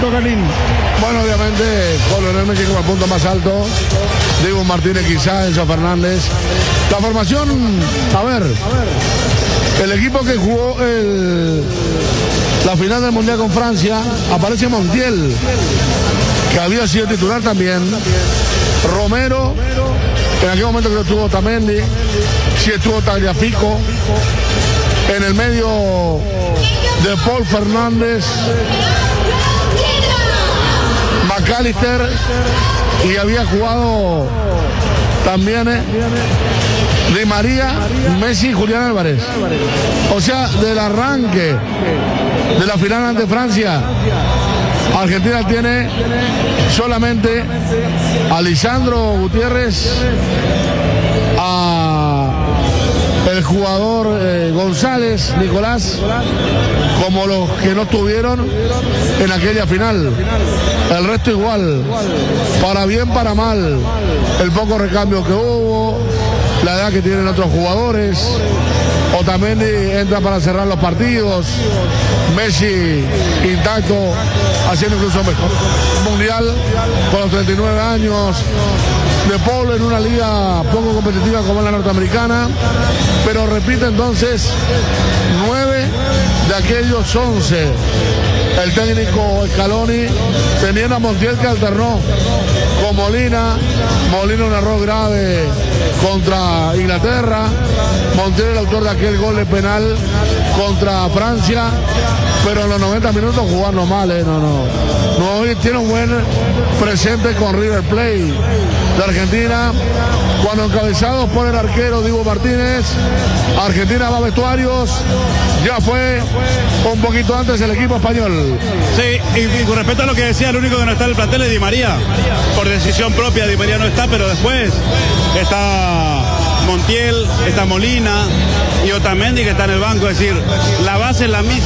Marco Garín. Bueno, obviamente, con Lionel Messi como el punto más alto. Diego Martínez quizá, Enzo Fernández. La formación, a ver, el equipo que jugó la final del Mundial con Francia, aparece Montiel, que había sido titular también. Romero, en aquel momento creo que estuvo Otamendi, sí estuvo Tagliafico. En el medio de Paul Fernández, McAllister, y había jugado también Di María, Messi y Julián Álvarez. O sea, del arranque de la final ante Francia, Argentina tiene solamente a Lisandro Gutiérrez, a el jugador González, Nicolás, como los que no estuvieron en aquella final. El resto igual, para bien, para mal, el poco recambio que hubo, la edad que tienen otros jugadores. Otamendi entra para cerrar los partidos, Messi intacto, haciendo incluso mejor mundial con los 39 años. De Paul en una liga poco competitiva como la norteamericana, pero repite entonces 9 de aquellos 11. El técnico Scaloni, teniendo a Montiel, que alternó con Molina un error grave contra Inglaterra, Montiel el autor de aquel gol de penal contra Francia, pero en los 90 minutos jugando mal, no, hoy tiene un buen presente con River Plate de Argentina, cuando encabezados por el arquero Diego Martínez. Argentina va a vestuarios, ya fue un poquito antes el equipo español. Sí, y con respecto a lo que decía, el único que no está en el plantel es Di María, por decisión propia. Di María no está, pero después está Montiel, está Molina y Otamendi, que está en el banco. Es decir, la base es la misma.